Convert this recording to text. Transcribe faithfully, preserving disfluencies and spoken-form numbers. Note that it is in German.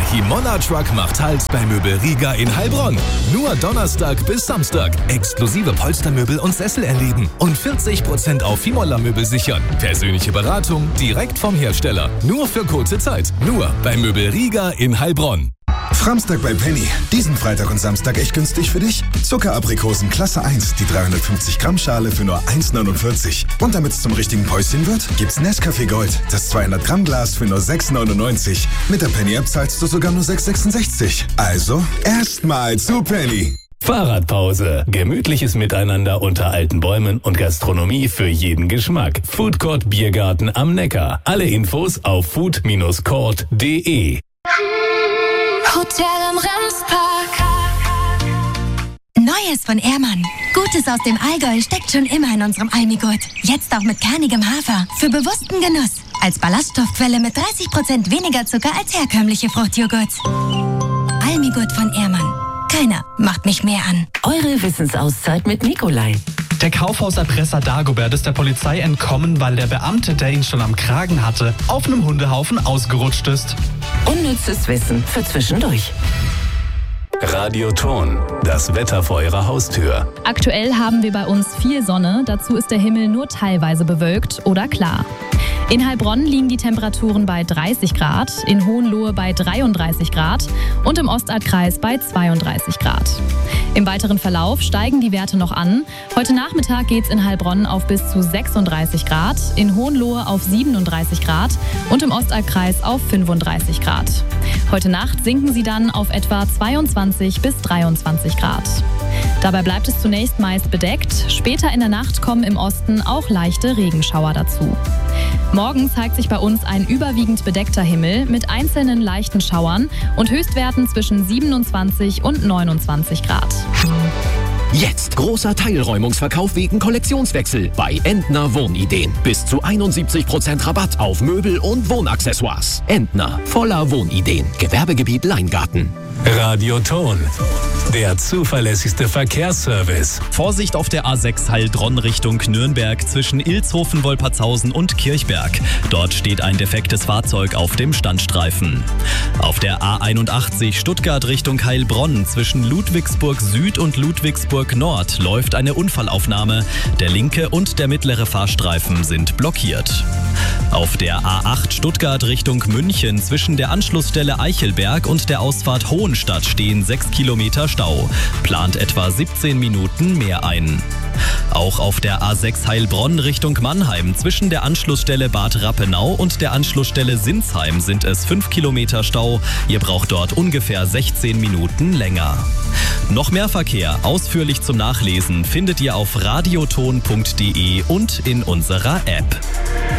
Himolla Truck macht Halt bei Möbel Riga in Heilbronn. Nur Donnerstag bis Samstag. Exklusive Polstermöbel und Sessel erleben. Und vierzig Prozent auf Himolla-Möbel sichern. Persönliche Beratung direkt vom Hersteller. Nur für kurze Zeit. Nur bei Möbel Riga in Heilbronn. Framstag bei Penny. Diesen Freitag und Samstag echt günstig für dich. Zuckeraprikosen Klasse eins, die dreihundertfünfzig Gramm Schale für nur eins neunundvierzig. Und damit es zum richtigen Päuschen wird, gibt's Nescafé Gold, das zweihundert Gramm Glas für nur sechs neunundneunzig. Mit der Penny-App zahlst du sogar nur sechs sechsundsechzig. Also, erstmal zu Penny. Fahrradpause. Gemütliches Miteinander unter alten Bäumen und Gastronomie für jeden Geschmack. Foodcourt Biergarten am Neckar. Alle Infos auf food court punkt de. Hotel im Remspark. Neues von Ehrmann. Gutes aus dem Allgäu steckt schon immer in unserem Almigurt. Jetzt auch mit kernigem Hafer. Für bewussten Genuss. Als Ballaststoffquelle mit dreißig Prozent weniger Zucker als herkömmliche Fruchtjoghurts. Almigurt von Ehrmann. Keiner macht mich mehr an. Eure Wissensauszeit mit Nikolai. Der Kaufhauserpresser Dagobert ist der Polizei entkommen, weil der Beamte, der ihn schon am Kragen hatte, auf einem Hundehaufen ausgerutscht ist. Unnützes Wissen für zwischendurch. Radioton, das Wetter vor Ihrer Haustür. Aktuell haben wir bei uns viel Sonne, dazu ist der Himmel nur teilweise bewölkt oder klar. In Heilbronn liegen die Temperaturen bei dreißig Grad, in Hohenlohe bei dreiunddreißig Grad und im Ostaldkreis bei zweiunddreißig Grad. Im weiteren Verlauf steigen die Werte noch an. Heute Nachmittag geht es in Heilbronn auf bis zu sechsunddreißig Grad, in Hohenlohe auf siebenunddreißig Grad und im Ostaldkreis auf fünfunddreißig Grad. Heute Nacht sinken sie dann auf etwa zweiundzwanzig bis dreiundzwanzig Grad. Dabei bleibt es zunächst meist bedeckt. Später in der Nacht kommen im Osten auch leichte Regenschauer dazu. Morgen zeigt sich bei uns ein überwiegend bedeckter Himmel mit einzelnen leichten Schauern und Höchstwerten zwischen siebenundzwanzig und neunundzwanzig Grad. Jetzt großer Teilräumungsverkauf wegen Kollektionswechsel bei Entner Wohnideen. Bis zu einundsiebzig Prozent Rabatt auf Möbel und Wohnaccessoires. Entner, voller Wohnideen. Gewerbegebiet Leingarten. Radioton, der zuverlässigste Verkehrsservice. Vorsicht auf der A sechs Heilbronn Richtung Nürnberg zwischen Ilshofen, Wolpertshausen und Kirchberg. Dort steht ein defektes Fahrzeug auf dem Standstreifen. Auf der A einundachtzig Stuttgart Richtung Heilbronn zwischen Ludwigsburg Süd und Ludwigsburg Nord läuft eine Unfallaufnahme. Der linke und der mittlere Fahrstreifen sind blockiert. Auf der A acht Stuttgart Richtung München zwischen der Anschlussstelle Eichelberg und der Ausfahrt Hohenstadt stehen sechs Kilometer Stau. Plant etwa siebzehn Minuten mehr ein. Auch auf der A sechs Heilbronn Richtung Mannheim zwischen der Anschlussstelle Bad Rappenau und der Anschlussstelle Sinsheim sind es fünf Kilometer Stau. Ihr braucht dort ungefähr sechzehn Minuten länger. Noch mehr Verkehr ausführlich zum Nachlesen findet ihr auf radioton punkt de und in unserer App.